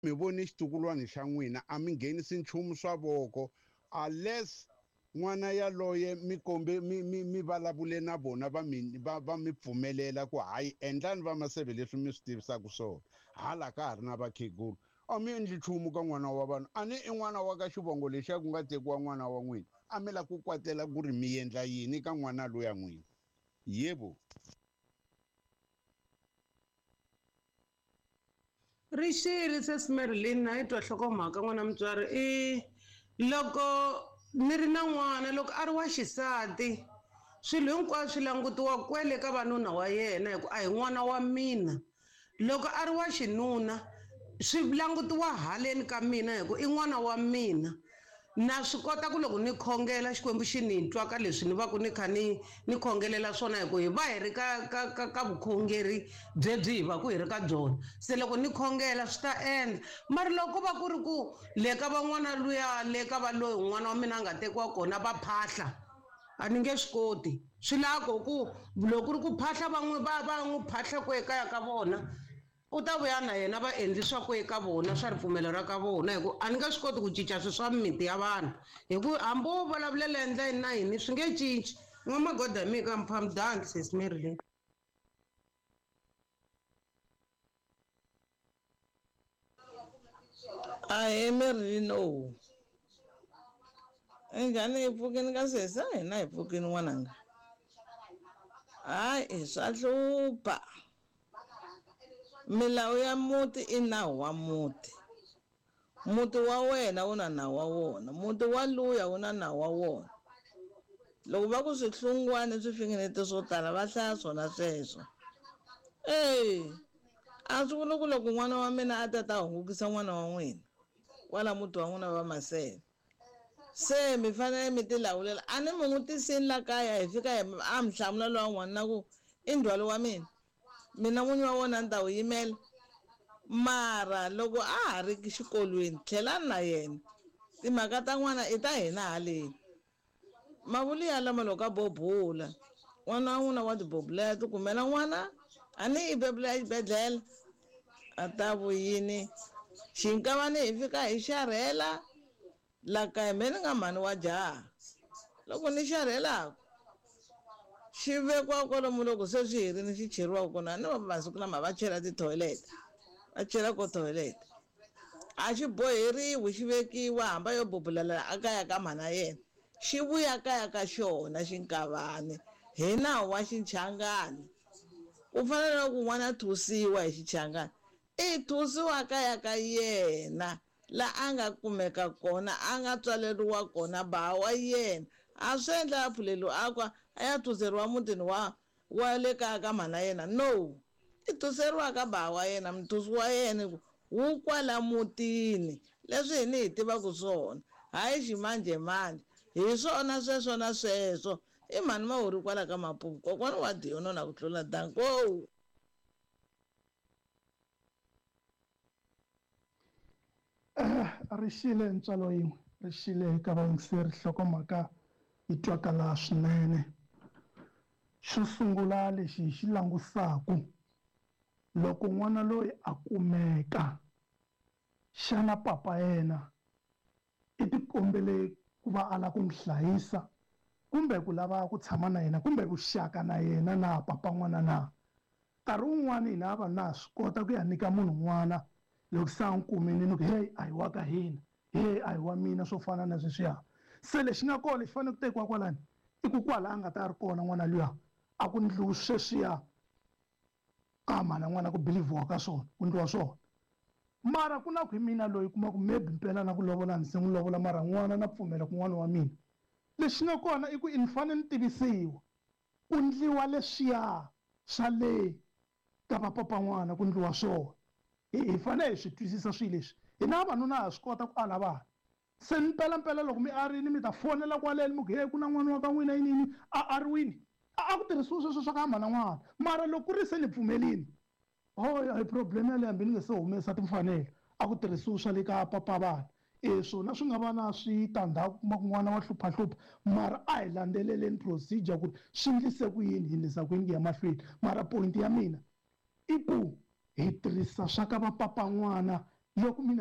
mi voni xitukulwana xa n'wina a mi nghenisi nchumu swa voko unless n'wana yaloye mi vulavule na vona va mi pfumelela ku hayi endlani va maseve leswi mi swi tivisaka swona hala ka ha ri na vakhegulu a mi endli nchumu ka n'wana wa vanhu a ni i n'wana wa ka xivongo lexiya ku nga tekiwa n'wana wa n'wina a mi la ku kwatela ku ri mi endla yini ka n'wana loya n'wina yebo Rixile se Smirlin na yi twa nhlokomhaka n'wana mutswari loko ni ri na n'wana loko a ri wa xisati swilo hinkwaswo swi langutiwa kwele ka vanuna wa yena hi ku a hi n'wana wa mina loko a ri wa xinuna swi langutiwa haleni ka mina hi ku i n'wana wa mina na swi kota ku loko ni khongela xikwembu xi ni twa ka leswi ni va ku ni kha ni khongelela swona hi ku hi va hi ri ka vukhongeri byebyi hi va ku hi ri ka byona se loko ni khongela swi ta endla mara loko ko va ku ri ku le ka van'wana luya le ka va loyi n'wana wa mina a nga tekiwa kona va phahla a ni nge swi koti swi lava ku loko ku ri ku phahla va n'wi phahla ku ekaya ka vona u ta vuya na yena va endli swa ku eka vona swa ripfumelo ra ka vona hi ku a ni nge swi koti ku cinca swilo swa mimiti ya vanhu hi ku hambi wo vulavulela endla na yini swi nge cinci n'wamagoda mi ka mphamdangi sesimerile Ahee Merino njhani hi pfukini ka sesa hina hi pfukini n'wananga hayi swa hlupha milawu ya muti i nawu wa muti muti wa wena wu na nawu wa wona muti wa luya wu na nawu wa wona loko va ku swihlungwana swifingeneto swo tala va hlaya swona sweswo a swi vuli ku loko n'wana wa mina a ta hungukisa n'wana wa n'wina kwala muti wa n'wina va maseve se mi fanele mi ti lawulela a ni mi n'wi tisini la kaya hi fika a mi hlamula lowa n'wana na ku i ndzhwalo wa mina mina n'winyi wa wona ni ta wu yimela mara loko a ha ri xikolweni tlhelani na yena timhaka ta n'wana i ta hina haleni mavuli ya lama loko a bobula n'wana wa n'wina wa tibobulela ti kumela n'wana a ni yi bebula exibedhlele a ta vuyini xinkavani hi fika hi xarhela la kaya me ni nga mhani wa jaha loko ni xarhelaka xi vekiwa kwalomu loko se swi herini xi cheriwaka kona ni masiku lama va chela tithoyilete va chela ko toilet a xi boheriwi xi vekiwa hamba yo bobulela a kaya ka mhana yena xi vuya kaya ka xona xinkavani hi nawu wa xichangani ku fanele ku n'wana thusiwa hi xichangani i thusiwa kaya ka yena la a nga kumeka kona a nga tswaleriwa kona ba wa yena a swi endla a phulelo akwa a ya thuseriwa mutini wa le kaya ka mhana yena no i thuseriwa ka ba wa yena muthusi wa yena wu kwala mutini leswi hini hi tivaka swona hayi ximanjemanje hi swona sweswo na sweswo i mhani ma hori kwala ka mapupu kokwana wa diyono na ku tlula danko rixile ntswalo yin'we rixile ka vayingiseri nhlokomhaka yi twakala swinene xo sungula lexi hi xi langusaku loko n'wana loyi a kumeka xana papa yena i tikombele ku va a lava ku n'wi hlayisa kumbe ku lava ku tshama na yena kumbe vuxaka na yena na papa n'wana na nkarhi wun'wani hina va na swi kota ku ya nyika munhu n'wana loko se a n'wi kumini ni ku heyi a hi wa ka hina heyi a hi wa mina swo fana na sweswiya se lexi nga kona lexi fanele ku tekiwa kwalani i ku kwala a nga ta ri kona n'wana luya a ku ndliwi sweswiya ka mhana n'wana ku believiwa ka swona ku ndliwa swona mara ku na ku hi mina loyi kuma ku maybe mpela na ku lovola ni se n'wi lovola mara n'wana na pfumela ku n'wana wa mina lexi nga kona i ku ni fanele ni tivisiwa ku ndliwa leswiya swa le ka vapapa n'wana ku ndliwa swona hi fanele hi swi twisisa swilo leswi hina vavanuna ha swi kota ku ala vana se ni mpelampela loko mi arini mi ta fonela kwaleni mi ku he ku na n'wana wa ka n'wina yinini a ri wini a ku tirhisiwa sweswo swa ka hamba na n'wana mara loko ku ri se ni pfumelini hi problem yale hambi ni nge se humesa timfanelo a ku tirhisiwa swa le ka papa vana swona swi nga va na switandzhaku kuma ku n'wana wa hluphahlupha mara a hi landzeleleni procedure ku ri swi ndlise ku yini hi ndlisa ku yini ku ya mahlweni mara point ya mina i ku hi tirhisa swa ka vapapa n'wana loko mina